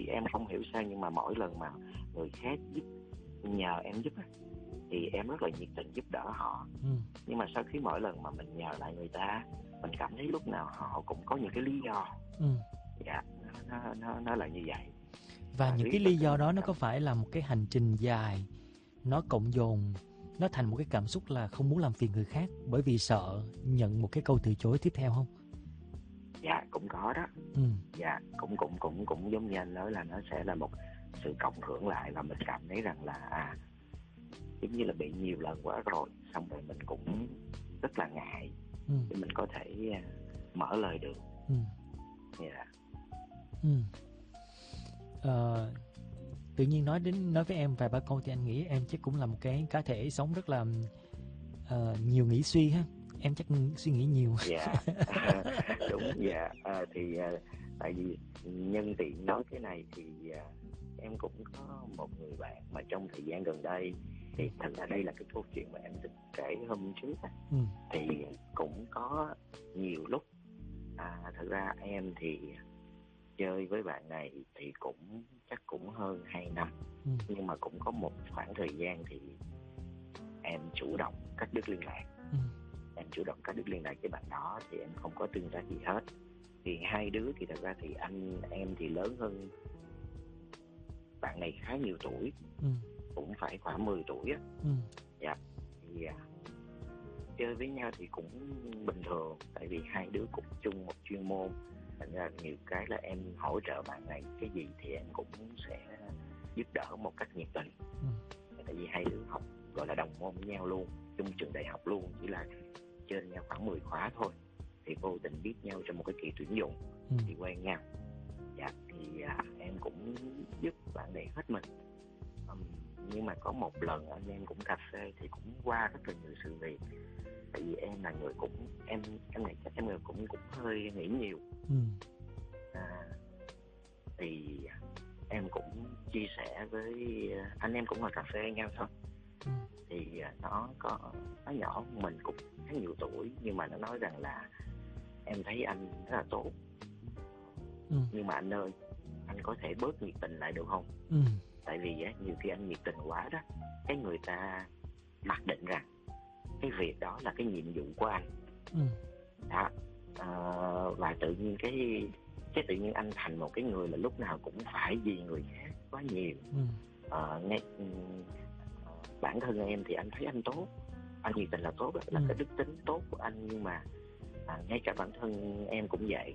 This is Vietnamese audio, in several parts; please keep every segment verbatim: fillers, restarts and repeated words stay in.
em không hiểu sao nhưng mà mỗi lần mà người khác giúp, nhờ em giúp á, thì em rất là nhiệt tình giúp đỡ họ. Ừ. Nhưng mà sau khi mỗi lần mà mình nhờ lại người ta, mình cảm thấy lúc nào họ cũng có những cái lý do. Ừ. Dạ, nó nó nó là như vậy. Và À, những cái lý do đó nó có phải là một cái hành trình dài, nó cộng dồn, nó thành một cái cảm xúc là không muốn làm phiền người khác bởi vì sợ nhận một cái câu từ chối tiếp theo không? Dạ cũng có đó. Ừ. Dạ cũng cũng cũng cũng giống như anh nói là nó sẽ là một sự cộng hưởng lại, và mình cảm thấy rằng là à, giống như là bị nhiều lần quá rồi, xong rồi mình cũng rất là ngại Ừ. để mình có thể uh, mở lời được. Ừ. Dạ. Ừ. Ờ, tự nhiên nói đến nói với em vài ba câu thì anh nghĩ em chắc cũng là một cái cá thể sống rất là uh, nhiều nghĩ suy ha. Em chắc suy nghĩ nhiều. Dạ. Đúng. Dạ. À, thì uh, tại vì nhân tiện nói cái này thì uh, em cũng có một người bạn mà trong thời gian gần đây, thì thật ra đây là cái câu chuyện mà em định kể hôm trước. Ừ. Thì cũng có nhiều lúc à, thật ra em thì chơi với bạn này thì cũng chắc cũng hơn hai năm. Ừ. Nhưng mà cũng có một khoảng thời gian thì em chủ động cắt đứt liên lạc. Ừ. Em chủ động cắt đứt liên lạc với bạn đó, thì em không có tương tác gì hết. Thì hai đứa thì thật ra thì anh em thì lớn hơn bạn này khá nhiều tuổi. Ừ. Cũng phải khoảng mười tuổi á. Ừ. Dạ. Thì à, chơi với nhau thì cũng bình thường, tại vì hai đứa cũng chung một chuyên môn, thành ra nhiều cái là em hỗ trợ bạn này cái gì thì em cũng sẽ giúp đỡ một cách nhiệt tình. Ừ. Tại vì hai đứa học gọi là đồng môn với nhau luôn, chung trường đại học luôn, chỉ là trên nhau khoảng mười khóa thôi, thì vô tình biết nhau trong một cái kỳ tuyển dụng. Ừ. Thì quen nhau. Dạ. Thì à, em cũng giúp bạn này hết mình. um, nhưng mà có một lần anh em cũng cà phê thì cũng qua rất là nhiều sự việc. Tại vì em là người cũng em em này chắc em người cũng cũng hơi nghĩ nhiều. Ừ. À, thì em cũng chia sẻ với anh em, cũng ngồi cà phê với nhau thôi. Ừ. Thì nó có nó nhỏ mình cũng khá nhiều tuổi, nhưng mà nó nói rằng là em thấy anh rất là tốt. Ừ. Nhưng mà anh ơi, anh có thể bớt nhiệt tình lại được không? Ừ. Tại vì á, nhiều khi anh nhiệt tình quá đó, cái người ta mặc định rằng cái việc đó là cái nhiệm vụ của anh. Ừ. Đó. À, và tự nhiên cái cái tự nhiên anh thành một cái người là lúc nào cũng phải vì người khác quá nhiều. Ừ. À, ngay à, bản thân em thì anh thấy anh tốt, anh nhiệt tình là tốt, là Ừ. cái đức tính tốt của anh. Nhưng mà à, ngay cả bản thân em cũng vậy.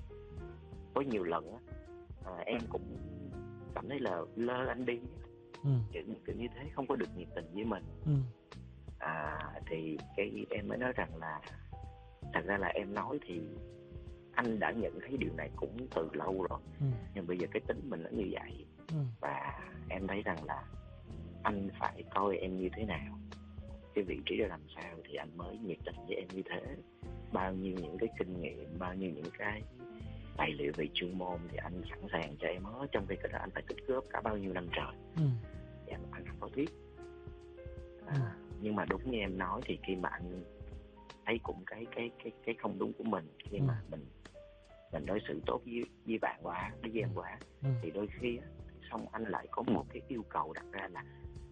Có nhiều lần á, à, em cũng cảm thấy là lơ anh đi. Ừ. kiểu, kiểu như thế, không có được nhiệt tình với mình. Ừ. À, thì cái em mới nói rằng là thật ra là em nói thì anh đã nhận thấy điều này cũng từ lâu rồi. Ừ. Nhưng bây giờ cái tính mình nó như vậy. Ừ. Và em thấy rằng là anh phải coi em như thế nào, cái vị trí đó làm sao thì anh mới nhiệt tình với em như thế. Bao nhiêu những cái kinh nghiệm, bao nhiêu những cái tài liệu về chuyên môn thì anh sẵn sàng cho em hết, trong khi cái đó anh phải tích góp cả bao nhiêu năm trời. Ừ. Dạ, anh không có thiết. À, Ừ. nhưng mà đúng như em nói, thì khi mà anh thấy cũng cái cái cái cái không đúng của mình, khi Ừ. mà mình mình đối xử tốt với với bạn quá, với em quá, Ừ. thì đôi khi á, xong anh lại có một cái yêu cầu đặt ra là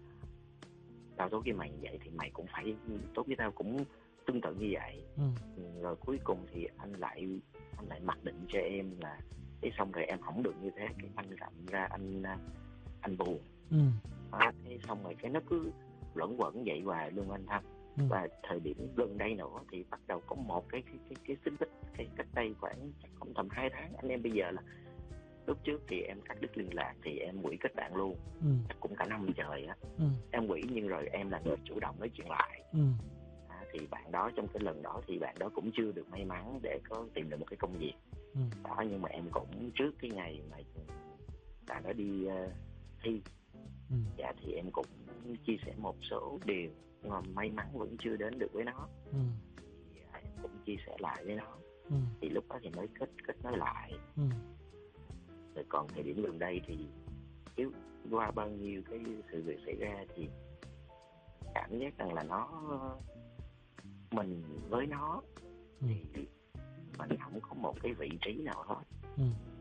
tao tốt với mày như vậy thì mày cũng phải tốt với tao cũng tương tự như vậy. Ừ. Rồi cuối cùng thì anh lại anh lại mặc định cho em là cái xong rồi em không được như thế, cái anh rậm ra anh anh buồn. Ừ. À, thế xong rồi cái nó cứ luẩn quẩn vậy hoài luôn anh Thanh. Ừ. Và thời điểm gần đây nữa thì bắt đầu có một cái cái cái cái xích mích, cái cách đây khoảng chắc cũng tầm hai tháng. Anh em bây giờ là lúc trước thì em cắt đứt liên lạc thì em hủy kết bạn luôn. Ừ. Chắc cũng cả năm trời á. Ừ. Em hủy nhưng rồi em là người chủ động nói chuyện lại. Ừ. À, thì bạn đó trong cái lần đó thì bạn đó cũng chưa được may mắn để có tìm được một cái công việc. Ừ. Đó, nhưng mà em cũng trước cái ngày mà bạn đó đi uh, thi. Ừ. Dạ, thì em cũng chia sẻ một số điều, nhưng mà may mắn vẫn chưa đến được với nó. Ừ. Thì em cũng chia sẻ lại với nó. Ừ. Thì lúc đó thì mới kết kết nối lại. Ừ. Rồi còn thời điểm gần đây thì chứ qua bao nhiêu cái sự việc xảy ra thì cảm giác rằng là nó mình với nó Ừ. thì mình không có một cái vị trí nào hết. Ừ.